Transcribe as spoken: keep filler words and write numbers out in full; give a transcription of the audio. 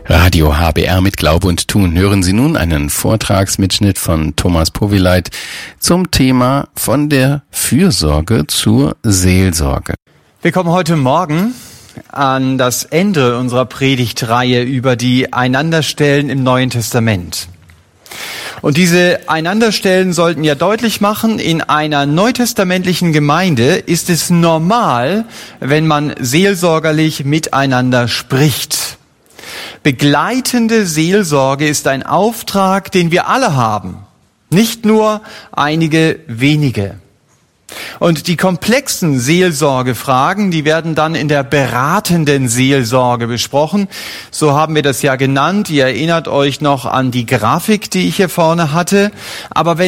Radio H B R mit Glaube und Tun. Hören Sie nun einen Vortragsmitschnitt von Thomas Powileit zum Thema von der Fürsorge zur Seelsorge. Wir kommen heute Morgen an das Ende unserer Predigtreihe über die Einanderstellen im Neuen Testament. Und diese Einanderstellen sollten ja deutlich machen, in einer neutestamentlichen Gemeinde ist es normal, wenn man seelsorgerlich miteinander spricht. Begleitende Seelsorge ist ein Auftrag, den wir alle haben, nicht nur einige wenige. Und die komplexen Seelsorgefragen, die werden dann in der beratenden Seelsorge besprochen. So haben wir das ja genannt. Ihr erinnert euch noch an die Grafik, die ich hier vorne hatte. Aber wenn